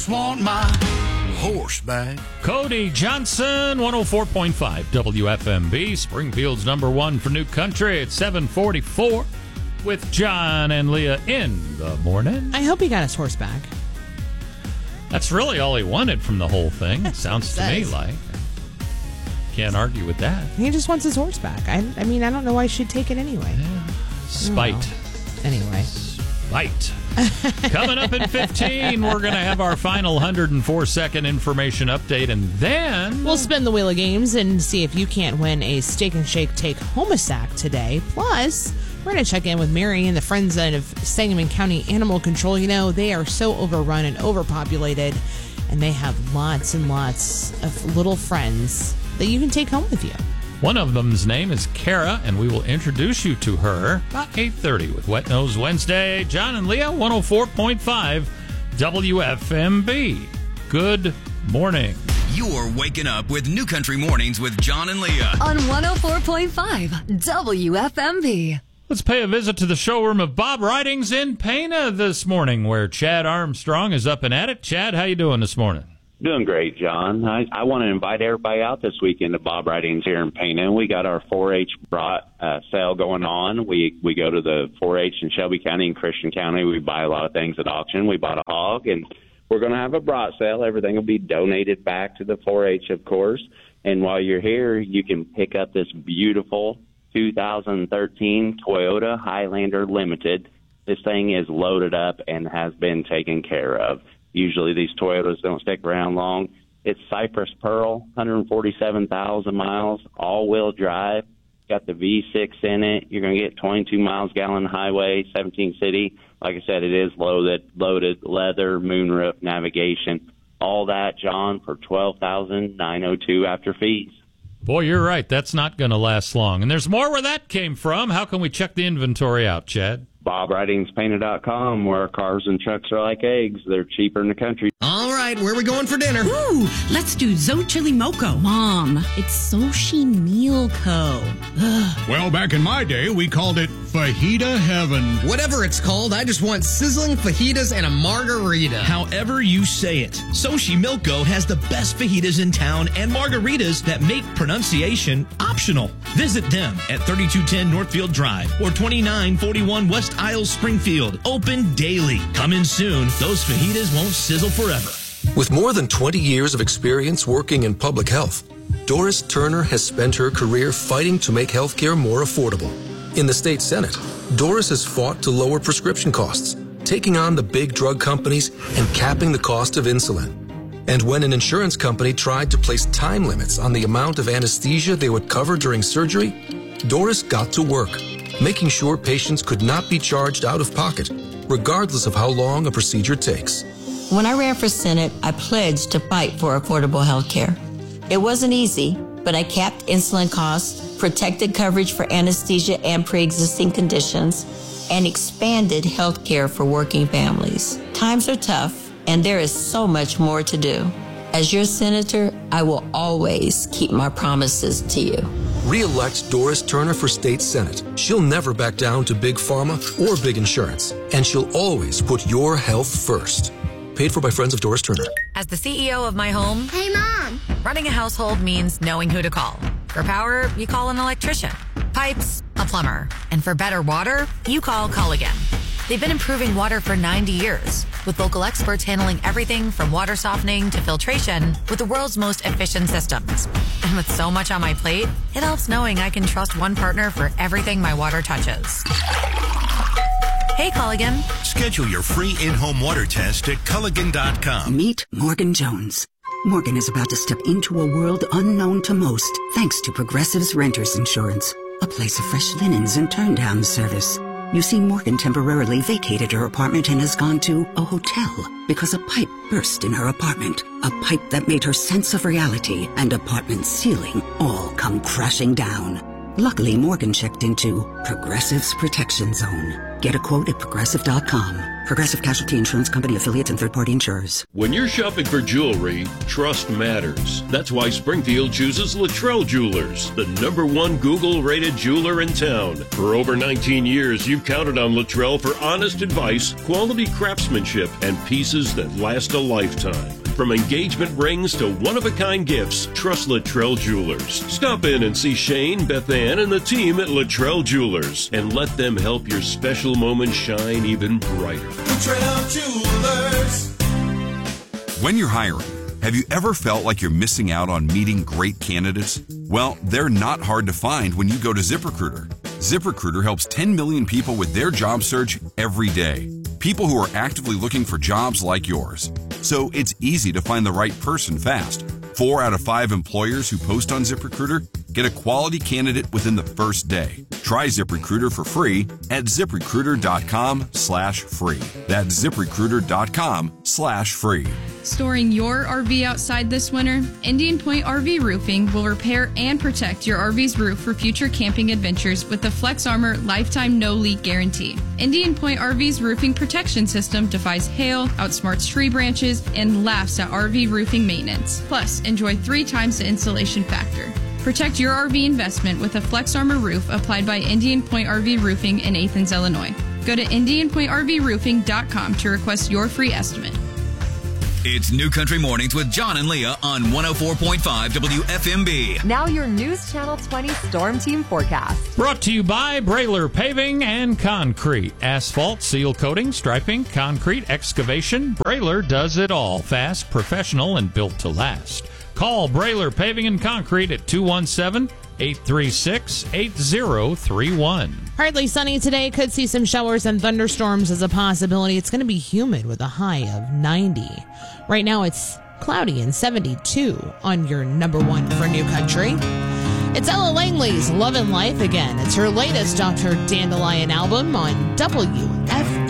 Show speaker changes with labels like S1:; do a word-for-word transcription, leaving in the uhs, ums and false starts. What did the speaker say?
S1: just want my horse back.
S2: Cody Johnson, one oh four point five W F M B, Springfield's number one for New Country at seven forty-four with John and Leah in the morning.
S3: I hope he got his horse back.
S2: That's really all he wanted from the whole thing. It sounds to me like. Can't argue with that.
S3: He just wants his horse back. I, I mean, I don't know why he should take it anyway.
S2: Yeah. Spite.
S3: Anyway.
S2: Spite. Coming up in fifteen, we're going to have our final one hundred four second information update, and then
S3: we'll spin the wheel of games and see if you can't win a Steak and Shake Take Home a Sack today. Plus, we're going to check in with Mary and the Friends of Sangamon County Animal Control. You know, they are so overrun and overpopulated, and they have lots and lots of little friends that you can take home with you.
S2: One of them's name is Kara, and we will introduce you to her about eight thirty with Wet Nose Wednesday. John and Leah, one oh four point five W F M B. Good morning.
S4: You're waking up with New Country Mornings with John and Leah
S5: on one oh four point five W F M B.
S2: Let's pay a visit to the showroom of Bob Ridings in Pana this morning, where Chad Armstrong is up and at it. Chad, how you doing this morning?
S6: Doing great, John. I, I want to invite everybody out this weekend to Bob Ridings here in Pana. We got our four H brat uh, sale going on. We we go to the four H in Shelby County and Christian County. We buy a lot of things at auction. We bought a hog, and we're going to have a brat sale. Everything will be donated back to the four H, of course. And while you're here, you can pick up this beautiful two thousand thirteen Toyota Highlander Limited. This thing is loaded up and has been taken care of. Usually these Toyotas don't stick around long. It's Cypress Pearl, one hundred forty-seven thousand miles, all-wheel drive. Got the V six in it. You're going to get twenty-two miles gallon highway, seventeen city. Like I said, it is loaded, loaded leather, moonroof, navigation. All that, John, for twelve thousand nine hundred two dollars after fees.
S2: Boy, you're right. That's not going to last long. And there's more where that came from. How can we check the inventory out, Chad?
S6: Bob Ridings Painter dot com, where cars and trucks are like eggs. They're cheaper in the country.
S7: All right, where are we going for dinner?
S8: Ooh, let's do Zo Chili Moco. Mom, it's Soshi Meal Co. Ugh.
S9: Well, back in my day, we called it Fajita Heaven.
S7: Whatever it's called, I just want sizzling fajitas and a margarita.
S10: However you say it, Soshi Milko has the best fajitas in town and margaritas that make pronunciation optional. Visit them at thirty-two ten Northfield Drive or twenty-nine forty-one West Isle Springfield. Open daily. Come in soon. Those fajitas won't sizzle forever.
S11: With more than twenty years of experience working in public health, Doris Turner has spent her career fighting to make healthcare more affordable. In the state Senate, Doris has fought to lower prescription costs, taking on the big drug companies and capping the cost of insulin. And when an insurance company tried to place time limits on the amount of anesthesia they would cover during surgery, Doris got to work, making sure patients could not be charged out of pocket, regardless of how long a procedure takes.
S12: When I ran for Senate, I pledged to fight for affordable health care. It wasn't easy, but I capped insulin costs, protected coverage for anesthesia and pre-existing conditions, and expanded health care for working families. Times are tough, and there is so much more to do. As your senator, I will always keep my promises to you.
S11: Re-elect Doris Turner for state Senate. She'll never back down to big pharma or big insurance, and she'll always put your health first. Paid for by Friends of Doris Turner.
S13: As the C E O of my home,
S14: hey, Mom,
S13: running a household means knowing who to call. For power, you call an electrician. Pipes, a plumber. And for better water, you call Culligan. They've been improving water for ninety years, with local experts handling everything from water softening to filtration with the world's most efficient systems. And with so much on my plate, it helps knowing I can trust one partner for everything my water touches. Hey, Culligan.
S15: Schedule your free in-home water test at Culligan dot com.
S16: Meet Morgan Jones. Morgan is about to step into a world unknown to most, thanks to Progressive's Renters Insurance, a place of fresh linens and turn-down service. You see, Morgan temporarily vacated her apartment and has gone to a hotel because a pipe burst in her apartment. A pipe that made her sense of reality and apartment ceiling all come crashing down. Luckily, Morgan checked into Progressive's Protection Zone. Get a quote at Progressive dot com. Progressive Casualty Insurance Company, affiliates, and third-party insurers.
S14: When you're shopping for jewelry, trust matters. That's why Springfield chooses Luttrell Jewelers, the number one Google-rated jeweler in town. For over nineteen years, you've counted on Luttrell for honest advice, quality craftsmanship, and pieces that last a lifetime. From engagement rings to one-of-a-kind gifts, trust Luttrell Jewelers. Stop in and see Shane, Beth Ann, and the team at Luttrell Jewelers, and let them help your special moment shine even brighter.
S17: Luttrell Jewelers.
S18: When you're hiring, have you ever felt like you're missing out on meeting great candidates? Well, they're not hard to find when you go to ZipRecruiter. ZipRecruiter helps ten million people with their job search every day. People who are actively looking for jobs like yours. So it's easy to find the right person fast. Four out of five employers who post on ZipRecruiter get a quality candidate within the first day. Try ZipRecruiter for free at ZipRecruiter.com slash free. That's ZipRecruiter.com slash free.
S19: Storing your R V outside this winter? Indian Point R V Roofing will repair and protect your R V's roof for future camping adventures with the Flex Armor Lifetime No Leak Guarantee. Indian Point R V's roofing protection system defies hail, outsmarts tree branches, and laughs at R V roofing maintenance. Plus, enjoy three times the insulation factor. Protect your R V investment with a Flex Armor roof applied by Indian Point R V Roofing in Athens, Illinois. Go to indian point r v roofing dot com to request your free estimate.
S4: It's New Country Mornings with John and Leah on one oh four point five W F M B.
S20: Now your News Channel twenty Storm Team forecast.
S2: Brought to you by Brailer Paving and Concrete. Asphalt, seal coating, striping, concrete, excavation. Brailer does it all. Fast, professional, and built to last. Call Brailer Paving and Concrete at two one seven, eight three six, eight zero three one.
S3: Partly sunny today. Could see some showers and thunderstorms as a possibility. It's going to be humid with a high of ninety. Right now it's cloudy and seventy-two on your number one for New Country. It's Ella Langley's Love and Life Again. It's her latest Doctor Dandelion album on W F